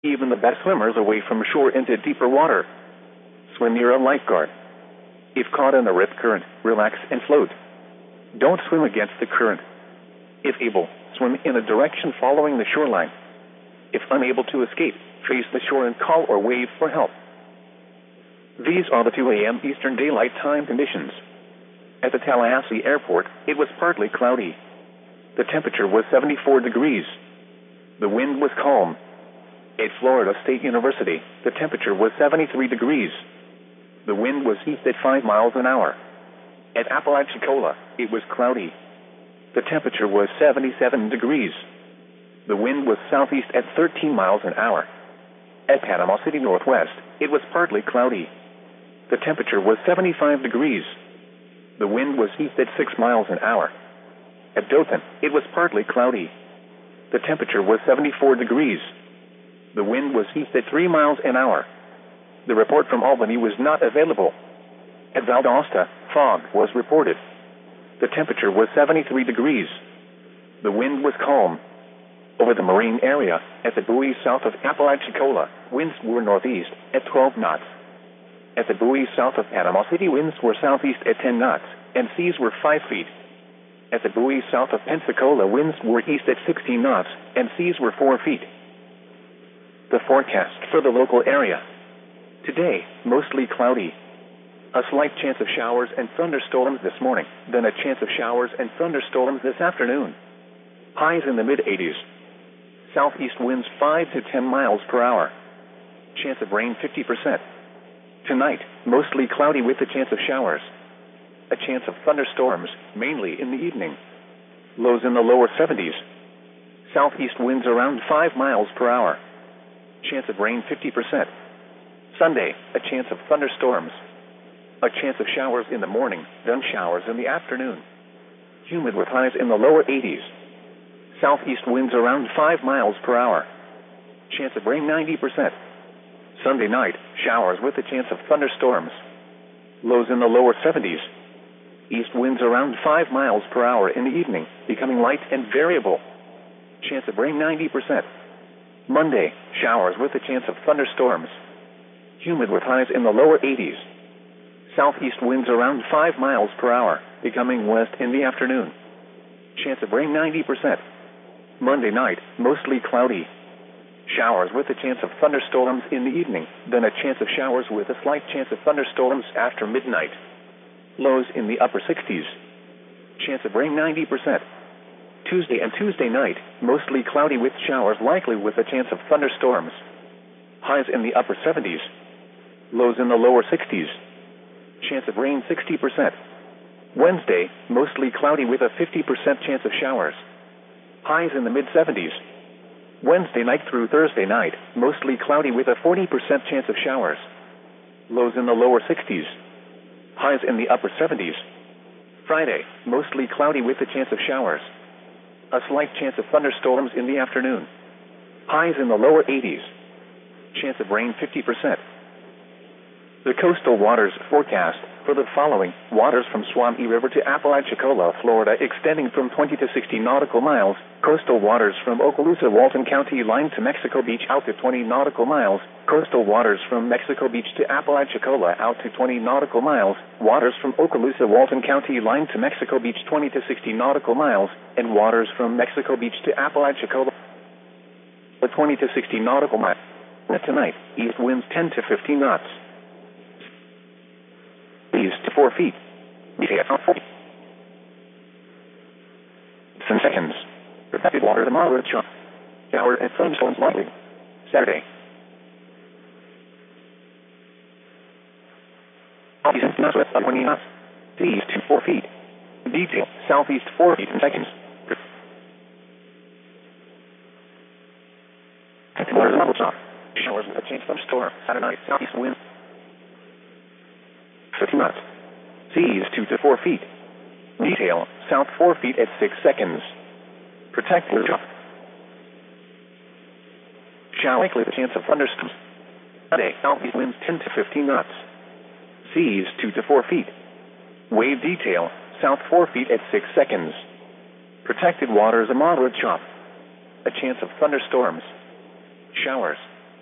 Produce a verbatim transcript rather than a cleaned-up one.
even the best swimmers away from shore into deeper water. Swim near a lifeguard. If caught in a rip current, relax and float. Don't swim against the current. If able, swim in a direction following the shoreline. If unable to escape, face the shore and call or wave for help. These are the two A M Eastern Daylight Time conditions. At the Tallahassee Airport, it was partly cloudy. The temperature was seventy-four degrees. The wind was calm. At Florida State University, the temperature was seventy-three degrees. The wind was east at five miles an hour. At Apalachicola, it was cloudy. The temperature was seventy-seven degrees. The wind was southeast at thirteen miles an hour. At Panama City Northwest, it was partly cloudy. The temperature was seventy-five degrees. The wind was east at six miles an hour. At Dothan, it was partly cloudy. The temperature was seventy-four degrees. The wind was east at three miles an hour. The report from Albany was not available. At Valdosta, fog was reported. The temperature was seventy-three degrees. The wind was calm. Over the marine area, at the buoy south of Apalachicola, winds were northeast at twelve knots. At the buoy south of Panama City, winds were southeast at ten knots, and seas were five feet. At the buoy south of Pensacola, winds were east at sixteen knots, and seas were four feet. The forecast for the local area. Today, mostly cloudy. A slight chance of showers and thunderstorms this morning, then a chance of showers and thunderstorms this afternoon. Highs in the mid-eighties. Southeast winds five to ten miles per hour. Chance of rain fifty percent. Tonight, mostly cloudy with a chance of showers. A chance of thunderstorms, mainly in the evening. Lows in the lower seventies. Southeast winds around five miles per hour. Chance of rain fifty percent. Sunday, a chance of thunderstorms. A chance of showers in the morning, then showers in the afternoon. Humid with highs in the lower eighties. Southeast winds around five miles per hour. Chance of rain ninety percent. Sunday night, showers with a chance of thunderstorms. Lows in the lower seventies. East winds around five miles per hour in the evening, becoming light and variable. Chance of rain ninety percent. Monday, showers with a chance of thunderstorms. Humid with highs in the lower eighties. Southeast winds around five miles per hour, becoming west in the afternoon. Chance of rain ninety percent. Monday night, mostly cloudy. Showers with a chance of thunderstorms in the evening, then a chance of showers with a slight chance of thunderstorms after midnight. Lows in the upper sixties. Chance of rain ninety percent. Tuesday and Tuesday night, mostly cloudy with showers likely with a chance of thunderstorms. Highs in the upper seventies. Lows in the lower sixties. Chance of rain sixty percent. Wednesday, mostly cloudy with a fifty percent chance of showers. Highs in the mid-seventies. Wednesday night through Thursday night, mostly cloudy with a forty percent chance of showers. Lows in the lower sixties. Highs in the upper seventies. Friday, mostly cloudy with a chance of showers. A slight chance of thunderstorms in the afternoon. Highs in the lower eighties. Chance of rain fifty percent. The coastal waters forecast for the following: waters from Suwannee River to Apalachicola, Florida, extending from twenty to sixty nautical miles. Coastal waters from Okaloosa, Walton County line to Mexico Beach out to twenty nautical miles. Coastal waters from Mexico Beach to Apalachicola out to twenty nautical miles. Waters from Okaloosa, Walton County line to Mexico Beach twenty to sixty nautical miles. And waters from Mexico Beach to Apalachicola twenty to sixty nautical miles. Tonight, east winds ten to fifteen knots. East to four feet. Some seconds. Protected water to moderate shower. Shower and thunderstorms likely. Saturday. East northwest up twenty knots. East to four feet. Detail. Southeast four feet in seconds. Protected water to moderate shower. Showers with a chance of storm. Saturday night. Southeast wind. fifty knots. Seas two to four feet. Detail. South four feet at six seconds. Protect your drop. Shower likely with a chance of thunderstorms. Sunday, southeast winds ten to fifteen knots. Seas two to four feet. Wave detail. South four feet at six seconds. Protected waters a moderate chop. A chance of thunderstorms. Showers.